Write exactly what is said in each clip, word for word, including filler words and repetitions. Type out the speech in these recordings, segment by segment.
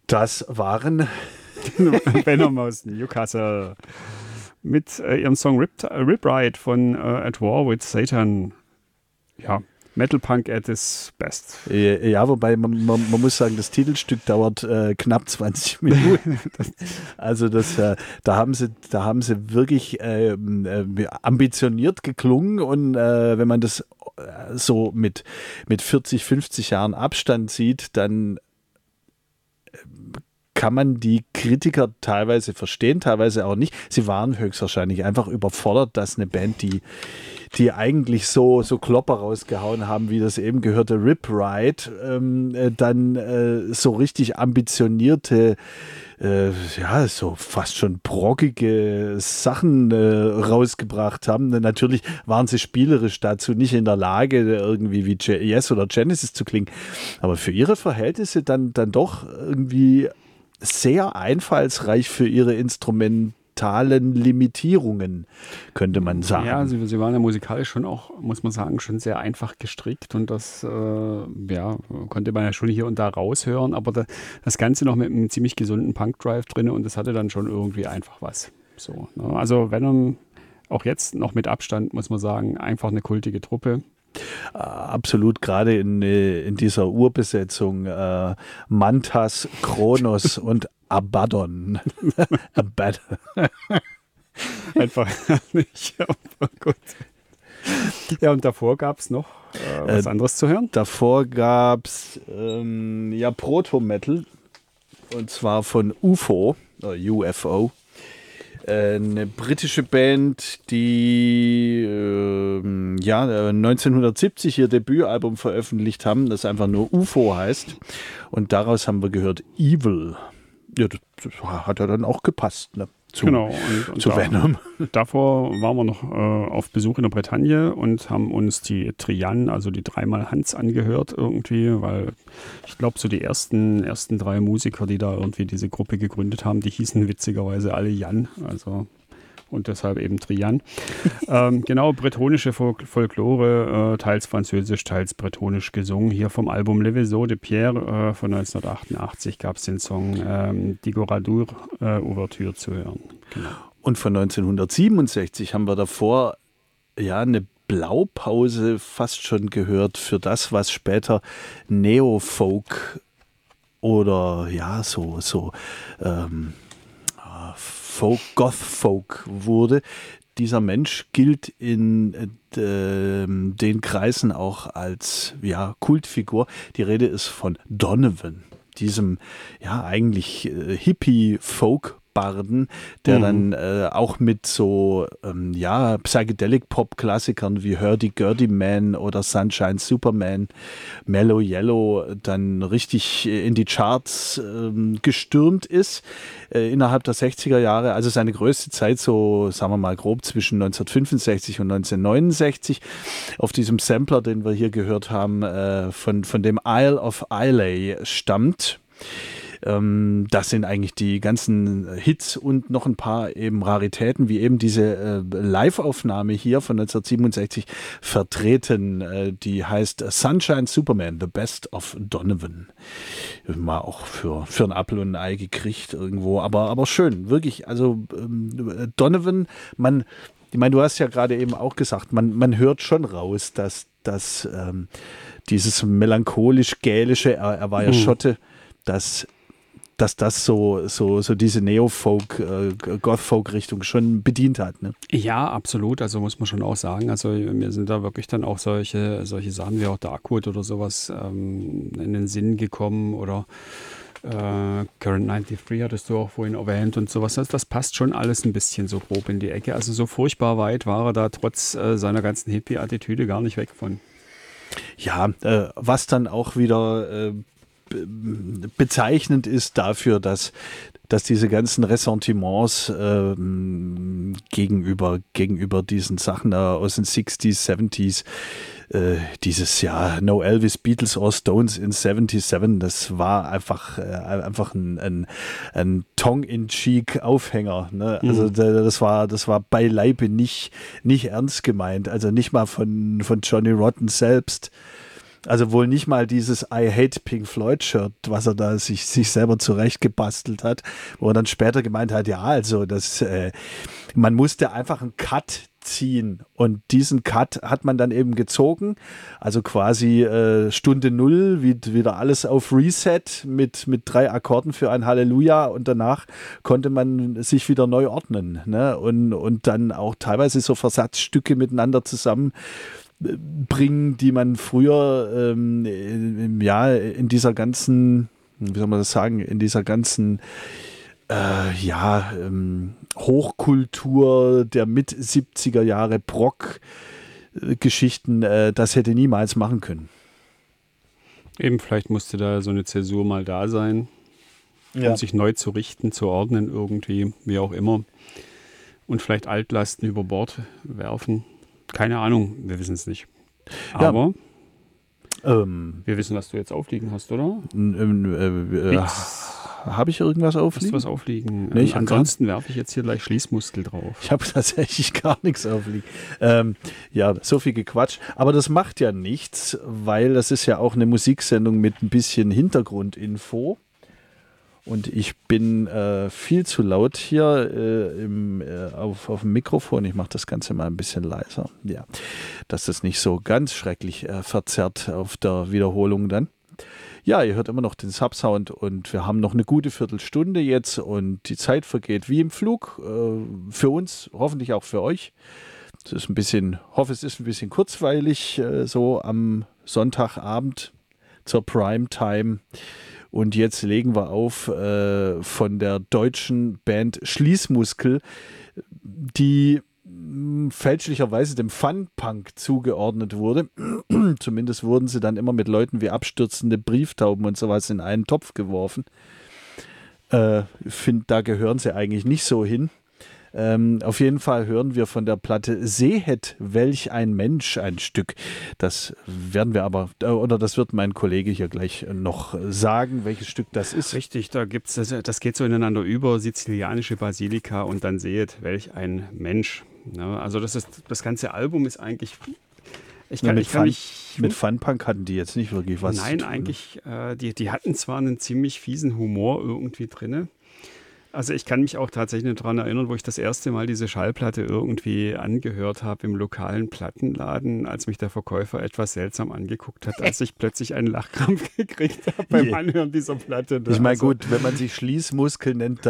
Das waren Venom aus Newcastle mit äh, ihrem Song Rip, äh, Rip Ride von äh, At War with Satan. Ja, Metal Punk at its best. Ja, wobei man, man, man muss sagen, das Titelstück dauert äh, knapp zwanzig Minuten. Also das, äh, da haben sie, da haben sie wirklich äh, äh, ambitioniert geklungen und äh, wenn man das äh, so mit, mit vierzig, fünfzig Jahren Abstand sieht, dann äh, kann man die Kritiker teilweise verstehen, teilweise auch nicht. Sie waren höchstwahrscheinlich einfach überfordert, dass eine Band, die, die eigentlich so, so Klopper rausgehauen haben, wie das eben gehörte, Rip Ride, ähm, äh, dann äh, so richtig ambitionierte, äh, ja, so fast schon brockige Sachen äh, rausgebracht haben. Natürlich waren sie spielerisch dazu nicht in der Lage, irgendwie wie Yes oder Genesis zu klingen, aber für ihre Verhältnisse dann, dann doch irgendwie sehr einfallsreich für ihre instrumentalen Limitierungen, könnte man sagen. Ja, sie, sie waren ja musikalisch schon auch, muss man sagen, schon sehr einfach gestrickt und das äh, ja, konnte man ja schon hier und da raushören, aber da, das Ganze noch mit einem ziemlich gesunden Punk-Drive drin und das hatte dann schon irgendwie einfach was. So, ne? Also Venom, auch jetzt noch mit Abstand, muss man sagen, einfach eine kultige Truppe. Absolut, gerade in, in dieser Urbesetzung äh, Mantas, Kronos und Abaddon. Abaddon. Einfach nicht, aber gut. Ja, und davor gab es noch äh, was äh, anderes zu hören? Davor gab es ähm, ja Proto-Metal und zwar von U F O, oder U F O. Eine britische Band, die äh, ja, neunzehnhundertsiebzig ihr Debütalbum veröffentlicht haben, das einfach nur U F O heißt. Und daraus haben wir gehört Evil. Ja, das, das hat ja dann auch gepasst, ne? Zu, genau, und, und zu da, Venom. Davor waren wir noch äh, auf Besuch in der Bretagne und haben uns die Trian, also die dreimal Hans, angehört irgendwie, weil ich glaube, so die ersten, ersten drei Musiker, die da irgendwie diese Gruppe gegründet haben, die hießen witzigerweise alle Jan, also und deshalb eben Trian. ähm, genau, bretonische Folk- Folklore, äh, teils französisch, teils bretonisch gesungen. Hier vom Album Le Vaisseau de Pierre äh, von neunzehnhundertachtundachtzig gab es den Song ähm, Digoradur äh, Ouverture zu hören. Genau. Und von neunzehnhundertsiebenundsechzig haben wir davor ja eine Blaupause fast schon gehört für das, was später Neofolk oder ja, so, so ähm, Folk, Goth-Folk wurde. Dieser Mensch gilt in äh, den Kreisen auch als ja, Kultfigur. Die Rede ist von Donovan, diesem ja eigentlich äh, Hippie-Folk Barden, der mhm. dann äh, auch mit so ähm, ja, Psychedelic-Pop-Klassikern wie Hurdy-Gurdy Man oder Sunshine Superman, Mellow Yellow dann richtig in die Charts äh, gestürmt ist äh, innerhalb der sechziger Jahre. Also seine größte Zeit so, sagen wir mal grob, zwischen neunzehnhundertfünfundsechzig und neunzehnhundertneunundsechzig. Auf diesem Sampler, den wir hier gehört haben, äh, von, von dem Isle of Islay stammt. Das sind eigentlich die ganzen Hits und noch ein paar eben Raritäten, wie eben diese äh, Live-Aufnahme hier von neunzehnhundertsiebenundsechzig vertreten. Äh, die heißt Sunshine Superman, The Best of Donovan. Mal auch für, für ein Apfel und ein Ei gekriegt irgendwo, aber, aber schön, wirklich. Also ähm, Donovan, man, ich meine, du hast ja gerade eben auch gesagt, man, man hört schon raus, dass, dass ähm, dieses melancholisch-gälische, er, er war ja mhm. Schotte, dass dass das so, so, so diese Neo-Folk, äh, Goth-Folk-Richtung schon bedient hat. Ne? Ja, absolut. Also muss man schon auch sagen. Also mir sind da wirklich dann auch solche, solche Sachen wie auch Darkwood oder sowas ähm, in den Sinn gekommen oder äh, Current neunundneunzig hattest du auch vorhin erwähnt und sowas. Das, das passt schon alles ein bisschen so grob in die Ecke. Also so furchtbar weit war er da trotz äh, seiner ganzen Hippie-Attitüde gar nicht weg von. Ja, äh, was dann auch wieder äh, bezeichnend ist dafür, dass, dass diese ganzen Ressentiments äh, gegenüber, gegenüber diesen Sachen äh, aus den sechziger, siebziger, äh, dieses ja No Elvis, Beatles or Stones in siebenundsiebzig, das war einfach, äh, einfach ein, ein, ein Tongue-in-cheek-Aufhänger. Ne? Also mhm. das war, das war beileibe nicht, nicht ernst gemeint, also nicht mal von, von Johnny Rotten selbst. Also wohl nicht mal dieses I Hate Pink Floyd Shirt, was er da sich, sich selber zurechtgebastelt hat, wo er dann später gemeint hat, ja, also das, äh, man musste einfach einen Cut ziehen und diesen Cut hat man dann eben gezogen, also quasi äh, Stunde Null, wie, wieder alles auf Reset mit, mit drei Akkorden für ein Halleluja und danach konnte man sich wieder neu ordnen, ne? und, und dann auch teilweise so Versatzstücke miteinander zusammen bringen, die man früher ähm, ja in dieser ganzen, wie soll man das sagen, in dieser ganzen äh, ja ähm, Hochkultur der Mit-siebziger Jahre Prog-Geschichten, äh, das hätte niemals machen können. Eben, vielleicht musste da so eine Zäsur mal da sein, ja. um sich neu zu richten, zu ordnen irgendwie, wie auch immer. Und vielleicht Altlasten über Bord werfen. Keine Ahnung, wir wissen es nicht. Aber ja. ähm, wir wissen, was du jetzt aufliegen hast, oder? Ähm, äh, äh, habe ich irgendwas aufliegen? Hast du was aufliegen? Nee, ich ähm, ansonsten werfe ich jetzt hier gleich Schließmuskel drauf. Ich habe tatsächlich gar nichts aufliegen. Ähm, ja, so viel gequatscht. Aber das macht ja nichts, weil das ist ja auch eine Musiksendung mit ein bisschen Hintergrundinfo. Und ich bin äh, viel zu laut hier äh, im, äh, auf, auf dem Mikrofon. Ich mache das Ganze mal ein bisschen leiser. Ja, dass das nicht so ganz schrecklich äh, verzerrt auf der Wiederholung dann. Ja, ihr hört immer noch den Subsound und wir haben noch eine gute Viertelstunde jetzt und die Zeit vergeht wie im Flug. Äh, für uns, hoffentlich auch für euch. Es ist ein bisschen, hoffe, es ist ein bisschen kurzweilig, äh, so am Sonntagabend zur Primetime. Und jetzt legen wir auf äh, von der deutschen Band Schließmuskel, die mh, fälschlicherweise dem Fun-Punk zugeordnet wurde. Zumindest wurden sie dann immer mit Leuten wie abstürzende Brieftauben und sowas in einen Topf geworfen. Äh, ich finde, da gehören sie eigentlich nicht so hin. Ähm, auf jeden Fall hören wir von der Platte Sehet, welch ein Mensch, ein Stück. Das werden wir aber, äh, oder das wird mein Kollege hier gleich noch sagen, welches Stück das ist. Richtig, da gibt's das, das geht so ineinander über, sizilianische Basilika und dann Sehet, welch ein Mensch. Ja, also das ist, das ganze Album ist eigentlich, ich kann, ja, mit, ich kann Fun, mich, mit Funpunk hatten die jetzt nicht wirklich was Nein, zu tun. eigentlich, äh, die, die hatten zwar einen ziemlich fiesen Humor irgendwie drin. Also ich kann mich auch tatsächlich daran erinnern, wo ich das erste Mal diese Schallplatte irgendwie angehört habe im lokalen Plattenladen, als mich der Verkäufer etwas seltsam angeguckt hat, als ich plötzlich einen Lachkrampf gekriegt habe beim Yeah. Anhören dieser Platte. Ich meine, also, gut, wenn man sich Schließmuskel nennt,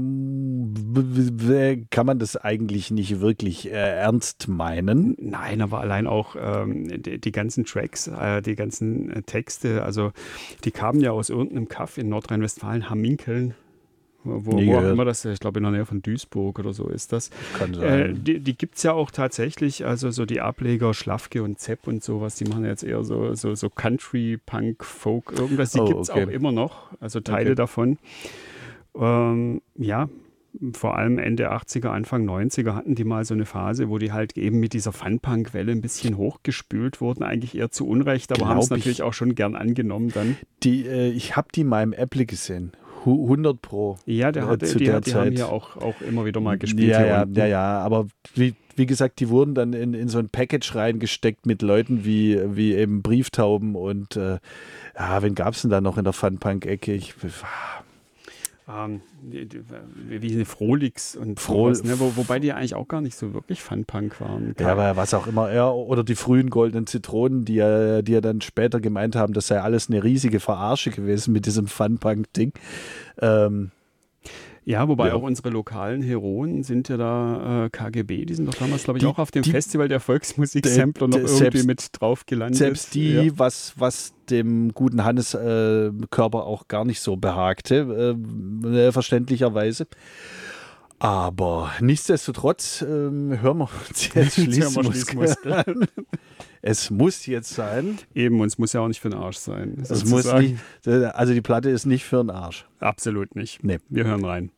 dann kann man das eigentlich nicht wirklich äh, ernst meinen. Nein, aber allein auch ähm, die, die ganzen Tracks, äh, die ganzen äh, Texte, also die kamen ja aus irgendeinem Kaff in Nordrhein-Westfalen, Hamminkeln. Wo, Nie wo auch gehört. immer das, ich glaube in der Nähe von Duisburg oder so ist das. Kann Äh, sein. die die gibt es ja auch tatsächlich, also so die Ableger Schlafke und Zepp und sowas, die machen ja jetzt eher so, so, so Country, Punk, Folk, irgendwas, die Oh, gibt es okay. auch immer noch, also Teile Okay. davon. Ähm, ja, vor allem Ende achtziger, Anfang neunziger hatten die mal so eine Phase, wo die halt eben mit dieser Fun-Punk-Welle ein bisschen hochgespült wurden, eigentlich eher zu Unrecht, aber haben es Glaub ich. natürlich auch schon gern angenommen dann. Die, äh, ich habe die mal im Apple gesehen. Hu- hundert Pro. Ja, der äh, hatte, zu die, der die haben Zeit. hier auch, auch immer wieder mal gespielt. Ja, hier ja, unten. ja, ja, aber wie, wie gesagt, die wurden dann in, in so ein Package reingesteckt mit Leuten wie, wie eben Brieftauben und äh, ja, wen gab es denn da noch in der Funpunk-Ecke? Ich, Ähm, die, die, wie eine Frolix und Frol- sowas, ne? Wo, wobei die eigentlich auch gar nicht so wirklich Fun-Punk waren. ja, aber was auch immer, ja, oder die frühen goldenen Zitronen, die ja, die ja dann später gemeint haben, das sei alles eine riesige Verarsche gewesen mit diesem Funpunk-Ding. Ähm, Ja, wobei Ja. auch unsere lokalen Heroen sind ja da äh, K G B, die sind doch damals, glaube ich, Die- auch auf dem die- Festival der Volksmusik-Sampler noch d- irgendwie selbst- mit drauf gelandet. Selbst die, Ja. was, was dem guten Hannes äh, Körper auch gar nicht so behagte, äh, verständlicherweise. Aber nichtsdestotrotz ähm, hören wir uns jetzt Hören wir Schließmuskel Schließmuskel. an. Es muss jetzt sein. Eben, und es muss ja auch nicht für den Arsch sein. Es muss sozusagen. nicht, also die Platte ist nicht für den Arsch. Absolut nicht. Nee. Wir hören rein.